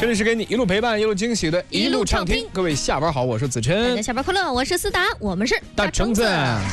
这里是给你一路陪伴一路惊喜的一路畅听。各位下班好，我是子琛。 大家下班快乐，我是思达，我们是大橙子。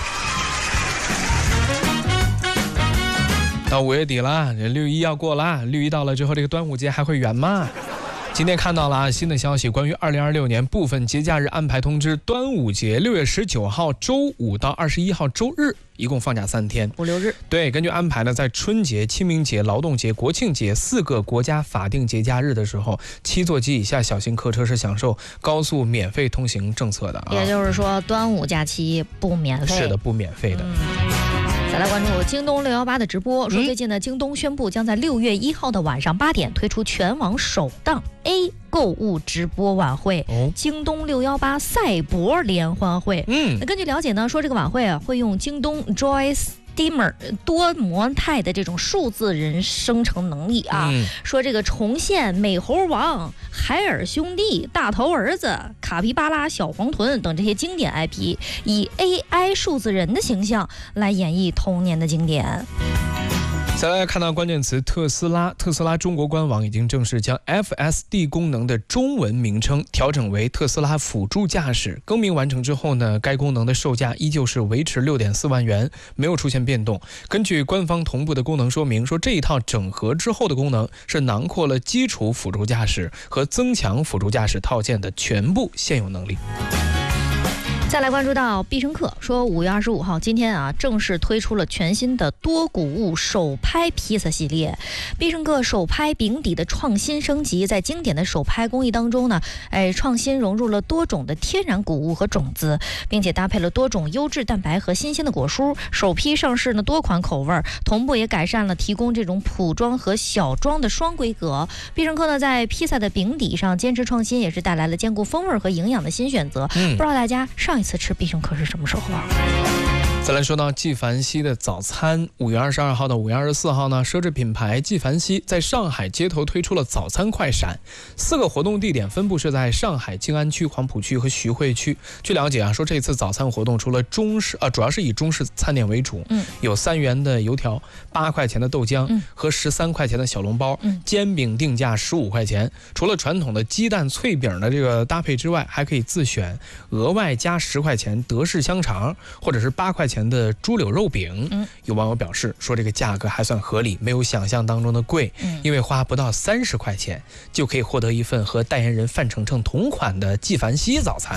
到5月底了，这6·1要过了，6·1到了之后，这个端午节还会远吗？今天看到了新的消息，关于2026年部分节假日安排通知，端午节6月19号周五到21号周日，一共放假3天 ，5、6日。 对，根据安排呢，在春节、清明节、劳动节、国庆节4个国家法定节假日的时候，7座机以下小型客车是享受高速免费通行政策的啊。 也就是说，端午假期不免费。 是的，不免费的。 再来关注京东618的直播，说最近呢，京东宣布将在6月1号的晚上8点推出全网首档 A 购物直播晚会，京东618赛博联欢会。那根据了解呢，说这个晚会啊会用京东 Joysteamer 多模态的这种数字人生成能力啊，说这个重现美猴王、海尔兄弟、大头儿子、卡皮巴拉、小黄豚等这些经典 IP， 以 AI 数字人的形象来演绎童年的经典。 再来看到关键词特斯拉，特斯拉中国官网已经正式将 FSD 功能的中文名称调整为特斯拉辅助驾驶。更名完成之后呢，该功能的售价依旧是维持6.4万元，没有出现变动。根据官方同步的功能说明，说这一套整合之后的功能是囊括了基础辅助驾驶和增强辅助驾驶套件的全部现有能力。 再来关注到必胜客，说5月25号今天啊，正式推出了全新的多谷物手拍披萨系列。必胜客手拍饼底的创新升级，在经典的手拍工艺当中呢，创新融入了多种的天然谷物和种子，并且搭配了多种优质蛋白和新鲜的果蔬。首批上市呢多款口味，同步也改善了提供这种普装和小装的双规格。必胜客呢在披萨的饼底上坚持创新，也是带来了兼顾风味和营养的新选择。不知道大家上一次吃必胜客是什么时候啊？ 再来说到纪梵希的早餐，5月22号到5月24号呢，奢侈品牌纪梵希在上海街头推出了早餐快闪，4个活动地点分布是在上海静安区、黄浦区和徐汇区。据了解啊，说这次早餐活动除了中式主要是以中式餐点为主，有3元的油条、8块钱的豆浆和13块钱的小笼包，煎饼定价15块钱。除了传统的鸡蛋脆饼的这个搭配之外，还可以自选额外加10块钱德式香肠，或者是8块钱的猪柳肉饼。有网友表示说这个价格还算合理，没有想象当中的贵，因为花不到30块钱就可以获得一份和代言人范丞丞同款的纪梵希早餐。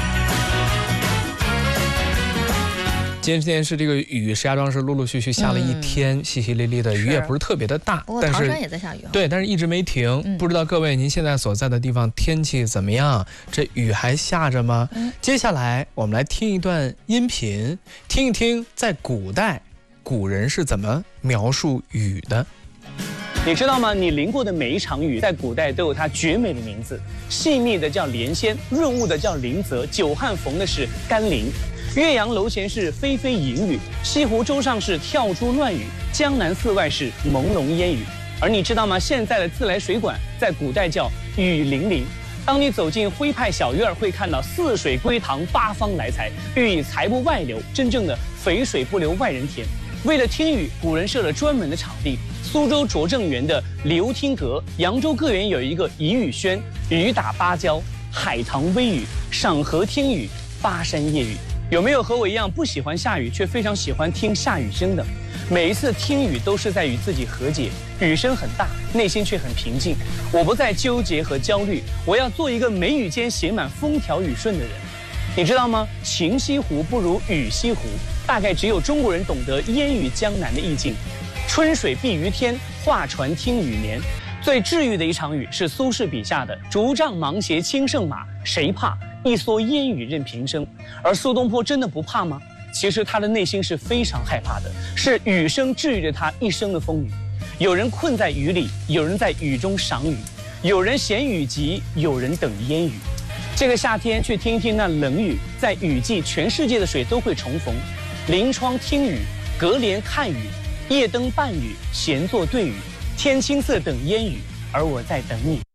今天是这个雨，石家庄是陆陆续续下了一天，淅淅沥沥的雨也不是特别的大， 但是唐山也在下雨。 对，但是一直没停。不知道各位您现在所在的地方天气怎么样？这雨还下着吗？接下来我们来听一段音频，听一听在古代古人是怎么描述雨的。 你知道吗？你淋过的每一场雨，在古代都有它绝美的名字，细密的叫莲仙，润物的叫灵泽，久旱逢的是甘霖。岳阳楼前是霏霏淫雨，西湖洲上是跳珠乱雨，江南寺外是朦胧烟雨。而你知道吗？现在的自来水管在古代叫雨霖铃。当你走进徽派小院，会看到四水归堂，八方来财，寓意财不外流，真正的肥水不流外人田。为了听雨，古人设了专门的场地，苏州拙政园的流听阁，扬州个园有一个怡雨轩，雨打芭蕉，海棠微雨，赏荷听雨，巴山夜雨。有没有和我一样不喜欢下雨，却非常喜欢听下雨声的？每一次听雨都是在与自己和解，雨声很大，内心却很平静。我不再纠结和焦虑，我要做一个眉宇间写满风调雨顺的人。你知道吗？晴西湖不如雨西湖，大概只有中国人懂得烟雨江南的意境。春水碧于天，画船听雨眠。最治愈的一场雨是苏轼笔下的竹杖芒鞋轻胜马，谁怕？一蓑烟雨任平生。而苏东坡真的不怕吗？其实他的内心是非常害怕的，是雨声治愈着他一生的风雨。有人困在雨里，有人在雨中赏雨，有人嫌雨急，有人等烟雨。这个夏天去听听那冷雨，在雨季全世界的水都会重逢。临窗听雨，隔帘看雨，夜灯伴雨，闲坐对雨，天青色等烟雨，而我在等你。